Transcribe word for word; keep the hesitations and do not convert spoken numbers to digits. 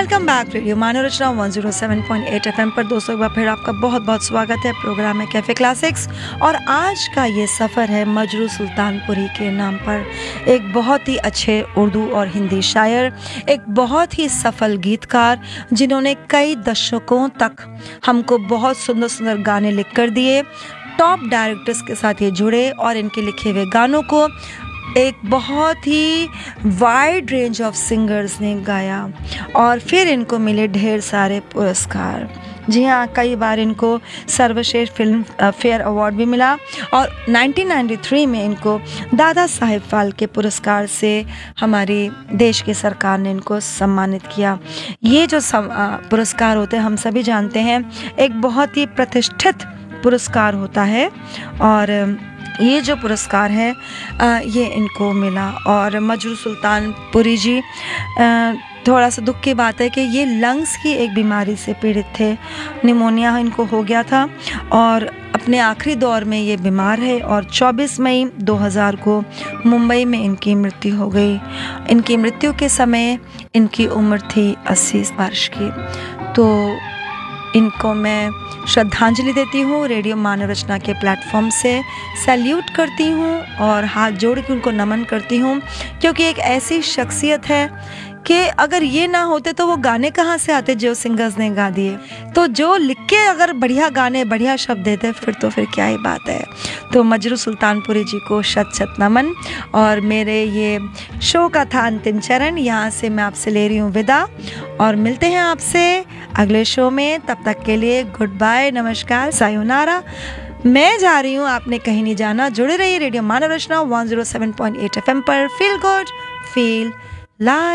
Welcome back radio मानोरचना one zero seven point eight FM पर। दोस्तों एक बार फिर आपका बहुत बहुत स्वागत है। प्रोग्राम है कैफ़े क्लासिक्स और आज का ये सफ़र है मजरू सुल्तानपुरी के नाम पर। एक बहुत ही अच्छे उर्दू और हिंदी शायर, एक बहुत ही सफल गीतकार जिन्होंने कई दशकों तक हमको बहुत सुंदर सुंदर गाने लिख कर दिए। टॉप डायरेक्टर्स के साथ ये जुड़े और इनके लिखे हुए गानों को एक बहुत ही वाइड रेंज ऑफ सिंगर्स ने गाया और फिर इनको मिले ढेर सारे पुरस्कार। जी हाँ, कई बार इनको सर्वश्रेष्ठ फिल्म फेयर अवार्ड भी मिला और नाइनटीन नाइंटी थ्री में इनको दादा साहेब फाल्के पुरस्कार से हमारी देश की सरकार ने इनको सम्मानित किया। ये जो पुरस्कार होते हैं हम सभी जानते हैं, एक बहुत ही प्रतिष्ठित पुरस्कार होता है और ये जो पुरस्कार है ये इनको मिला। और मजरू सुल्तानपुरी जी, थोड़ा सा दुख की बात है कि ये लंग्स की एक बीमारी से पीड़ित थे। निमोनिया इनको हो गया था और अपने आखिरी दौर में ये बीमार है और चौबीस मई दो हज़ार को मुंबई में इनकी मृत्यु हो गई। इनकी मृत्यु के समय इनकी उम्र थी अस्सी वर्ष की। तो इनको मैं श्रद्धांजलि देती हूँ, रेडियो मानवरचना के प्लेटफॉर्म से सैल्यूट करती हूँ और हाथ जोड़ के उनको नमन करती हूँ, क्योंकि एक ऐसी शख्सियत है कि अगर ये ना होते तो वो गाने कहाँ से आते जो सिंगर्स ने गा दिए। तो जो लिख के अगर बढ़िया गाने बढ़िया शब्द देते फिर तो फिर क्या ही बात है। तो मजरू सुल्तानपुरी जी को शत शत नमन। और मेरे ये शो का था अंतिम चरण, यहाँ से मैं आपसे ले रही हूँ विदा और मिलते हैं आपसे अगले शो में। तब तक के लिए गुड बाय, नमस्कार, सायोनारा। मैं जा रही हूँ, आपने कहीं नहीं जाना। जुड़े रहिए radio मानवरचना one zero seven point eight FM पर। Feel good, feel live.